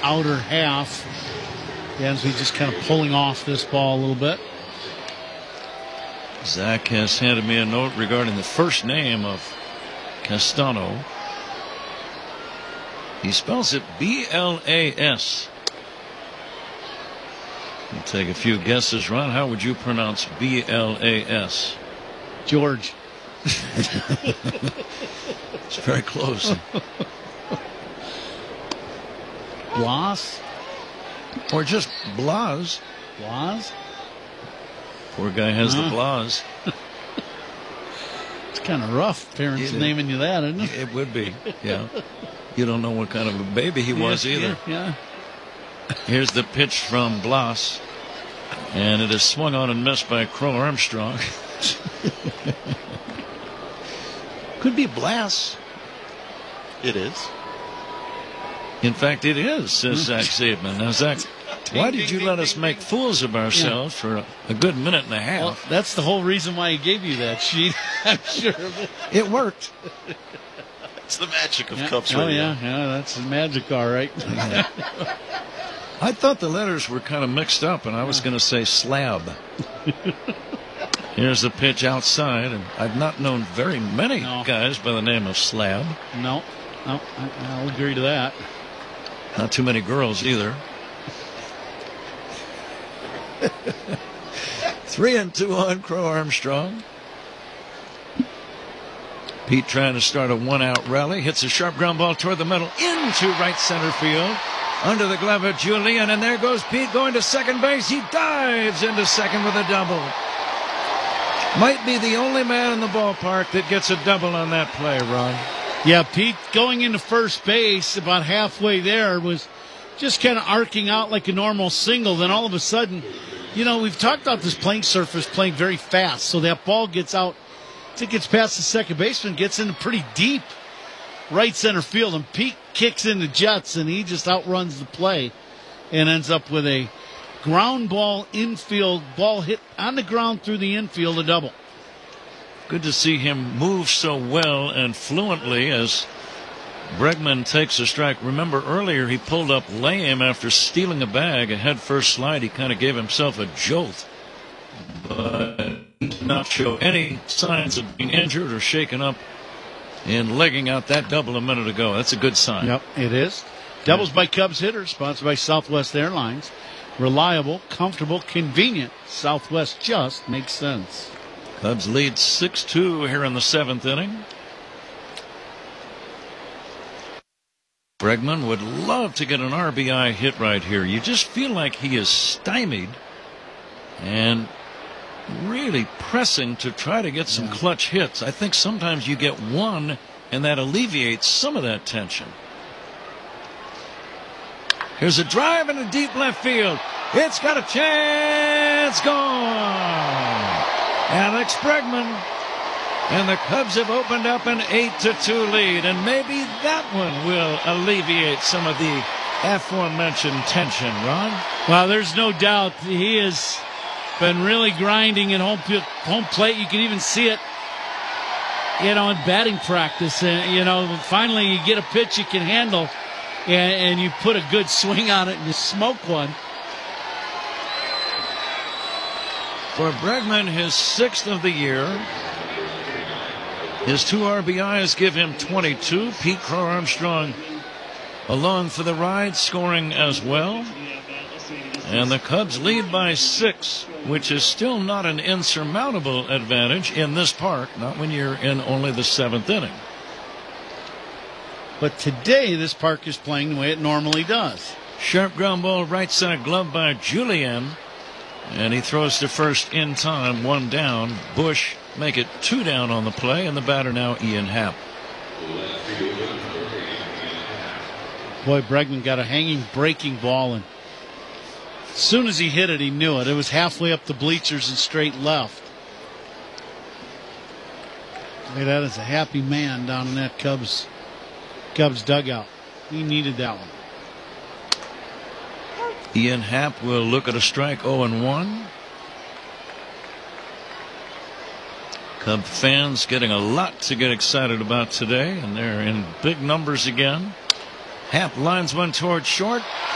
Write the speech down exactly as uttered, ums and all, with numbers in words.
outer half. Dansby just kind of pulling off this ball a little bit. Zach has handed me a note regarding the first name of Castano. He spells it B L A S. We'll take a few guesses. Ron, how would you pronounce B L A S? George. It's very close. Blas? Or just Blas. Blas? Poor guy has uh. the Blas. It's kind of rough, parents it, naming you that, isn't it? It would be, yeah. You don't know what kind of a baby he was yeah, either. Yeah, yeah. Here's the pitch from Blas. And it is swung on and missed by Crow Armstrong. Could be Blas. It is. In fact, it is, says Zach Zaidman. Now, Zach, why did you let us make fools of ourselves yeah. for a, a good minute and a half? Well, that's the whole reason why he gave you that sheet, I'm sure. It worked. It's the magic of yeah. Cubs radio. radio. Oh, yeah, yeah, that's magic, all right. Yeah. I thought the letters were kind of mixed up, and I was going to say slab. Here's the pitch outside, and I've not known very many no. guys by the name of Slab. No, no, I, I'll agree to that. Not too many girls either. Three and two on Crow Armstrong. Pete trying to start a one-out rally. Hits a sharp ground ball toward the middle into right center field. Under the glove of Julian, and there goes Pete going to second base. He dives into second with a double. Might be the only man in the ballpark that gets a double on that play, Ron. Yeah, Pete going into first base about halfway there was just kind of arcing out like a normal single. Then all of a sudden, you know, we've talked about this playing surface playing very fast, so that ball gets out. It gets past the second baseman, gets into pretty deep right center field, and Pete kicks in the jets, and he just outruns the play and ends up with a ground ball infield, ball hit on the ground through the infield, a double. Good to see him move so well and fluently as Bregman takes a strike. Remember earlier he pulled up lame after stealing a bag, a head first slide. He kind of gave himself a jolt, but he did not show any signs of being injured or shaken up in legging out that double a minute ago. That's a good sign. Yep, it is. Doubles by Cubs hitters, sponsored by Southwest Airlines. Reliable, comfortable, convenient. Southwest just makes sense. Cubs lead six two here in the seventh inning. Bregman would love to get an R B I hit right here. You just feel like he is stymied and really pressing to try to get some clutch hits. I think sometimes you get one and that alleviates some of that tension. Here's a drive in the deep left field. It's got a chance. Gone. Alex Bregman. And the Cubs have opened up an eight to two lead, and maybe that one will alleviate some of the aforementioned tension, Ron. Well, there's no doubt he has been really grinding in home home plate. You can even see it, you know, in batting practice. And, you know, finally you get a pitch you can handle, and, and you put a good swing on it and you smoke one. For Bregman, his sixth of the year. His two R B Is give him twenty-two. Pete Crow Armstrong along for the ride, scoring as well. And the Cubs lead by six, which is still not an insurmountable advantage in this park, not when you're in only the seventh inning. But today, this park is playing the way it normally does. Sharp ground ball, right side glove by Julian. And he throws to first in time, one down. Bush make it two down on the play, and the batter now Ian Happ. Boy, Bregman got a hanging breaking ball, and as soon as he hit it, he knew it. It was halfway up the bleachers and straight left. Boy, that is a happy man down in that Cubs, Cubs dugout. He needed that one. Ian Happ will look at a strike, oh and one. Cub fans getting a lot to get excited about today, and they're in big numbers again. Happ lines one toward short.